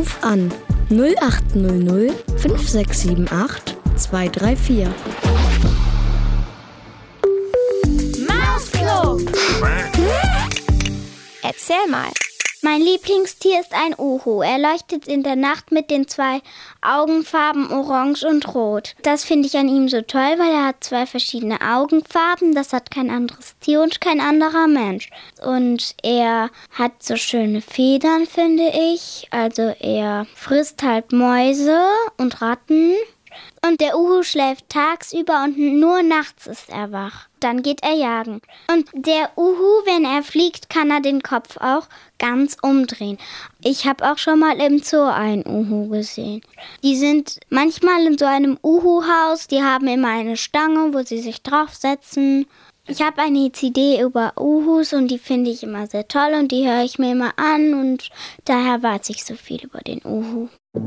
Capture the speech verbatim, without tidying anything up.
Ruf an null acht null null fünf sechs sieben acht zwei drei vier. Mausklo! Erzähl mal. Mein Lieblingstier ist ein Uhu. Er leuchtet in der Nacht mit den zwei Augenfarben Orange und Rot. Das finde ich an ihm so toll, weil er hat zwei verschiedene Augenfarben. Das hat kein anderes Tier und kein anderer Mensch. Und er hat so schöne Federn, finde ich. Also er frisst halt Mäuse und Ratten. Und der Uhu schläft tagsüber und nur nachts ist er wach. Dann geht er jagen. Und der Uhu, wenn er fliegt, kann er den Kopf auch ganz umdrehen. Ich habe auch schon mal im Zoo einen Uhu gesehen. Die sind manchmal in so einem Uhu-Haus. Die haben immer eine Stange, wo sie sich draufsetzen. Ich habe eine C D über Uhus und die finde ich immer sehr toll und die höre ich mir immer an. Und daher weiß ich so viel über den Uhu.